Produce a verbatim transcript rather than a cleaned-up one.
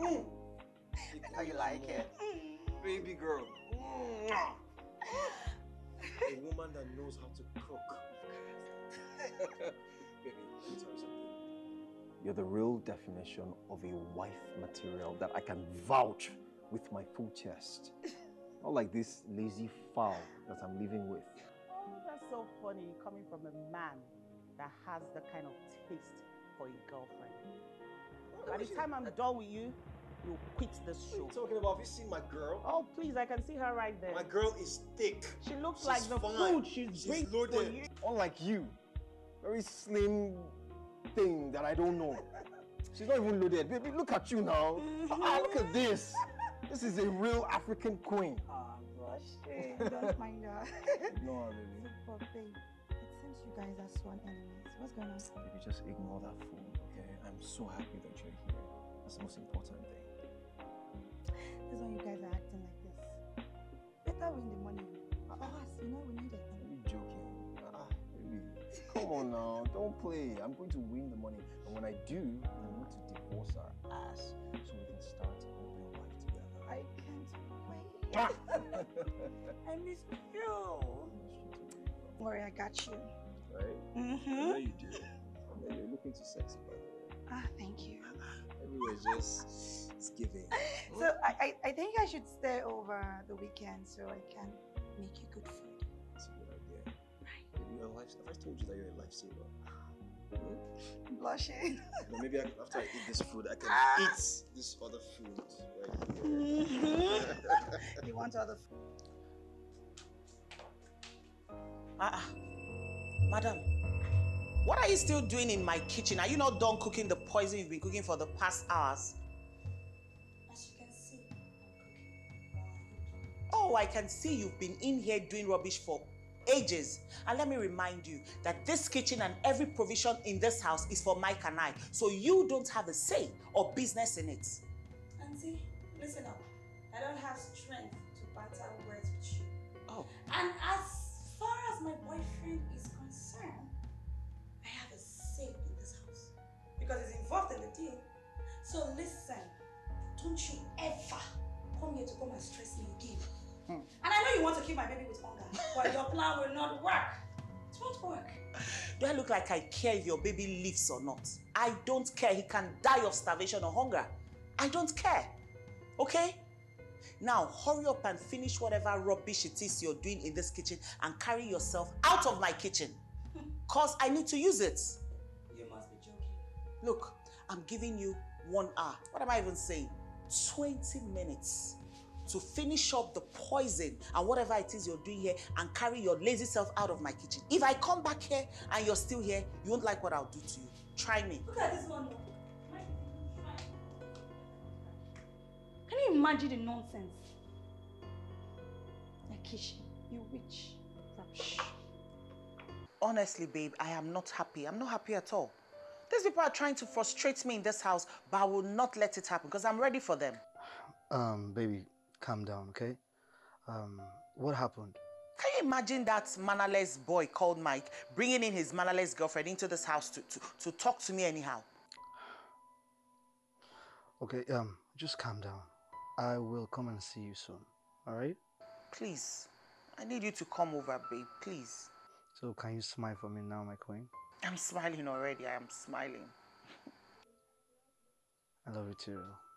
Mm. How you like it? Baby girl. A woman that knows how to cook. Baby, let me tell you something. You're the real definition of a wife material that I can vouch with my full chest. Not like this lazy fowl that I'm living with. Oh, that's so funny coming from a man that has the kind of taste for a girlfriend. Oh, By the time I'm I... done with you, you'll quit this show. What are you talking about? Have you seen my girl? Oh, please, I can see her right there. My girl is thick. She looks she's like the fine. food she's, she's bringing loaded. for you. Unlike you, very slim thing that I don't know. She's not even loaded. Baby, look at you now. Ah, look at this. This is a real African queen. Oh, I'm blushing. Don't mind her. No, baby. So, but babe, it seems you guys are sworn enemies. What's going on? Baby, just ignore that fool, okay? I'm so happy that you're here. That's the most important thing. This is why you guys are acting like this. Better win the money. For us, you know we need it. Are you joking? Ah, baby. Come on now, don't play. I'm going to win the money. And when I do, I'm going to divorce our ass so we can start a real life together. I can't wait. I miss you. Don't worry, I got you. Right? Mm-hmm. I know you do. And then you're looking too sexy, by the way. Ah, thank you. Everywhere's just it's giving. So I, I I think I should stay over the weekend so I can make you good food. That's a good idea. Right. Maybe you're a life. Have I told you that you're a lifesaver? Hmm? I'm blushing. No, maybe I, after I eat this food, I can ah. eat this other food right here. Mm-hmm. You want other food? Ah, uh, madam. What are you still doing in my kitchen? Are you not done cooking the poison you've been cooking for the past hours? As you can see, I'm cooking. Oh, I can see you've been in here doing rubbish for ages. And let me remind you that this kitchen and every provision in this house is for Mike and I. So you don't have a say or business in it. Auntie, listen up. I don't have strength to banter words with you. Oh. And as far as my boyfriend is concerned, I have a say in this house because he's involved in the deal. So listen, don't you ever come here to come and stress me again. Hmm. And I know you want to keep my baby with hunger, but your plan will not work. It won't work. Do I look like I care if your baby lives or not? I don't care. He can die of starvation or hunger. I don't care. Okay? Now, hurry up and finish whatever rubbish it is you're doing in this kitchen and carry yourself out of my kitchen. Cause I need to use it. You must be joking. Look, I'm giving you one hour. What am I even saying? twenty minutes to finish up the poison and whatever it is you're doing here and carry your lazy self out of my kitchen. If I come back here and you're still here, you won't like what I'll do to you. Try me. Look at this one. Can you imagine the nonsense? Your kitchen, you witch. Rubbish. Honestly, babe, I am not happy. I'm not happy at all. These people are trying to frustrate me in this house, but I will not let it happen because I'm ready for them. Um, baby, calm down, okay? Um, what happened? Can you imagine that mannerless boy called Mike bringing in his mannerless girlfriend into this house to, to, to talk to me anyhow? Okay, um, just calm down. I will come and see you soon, all right? Please, I need you to come over, babe, please. So can you smile for me now, my queen? I'm smiling already. I am smiling. I love you too.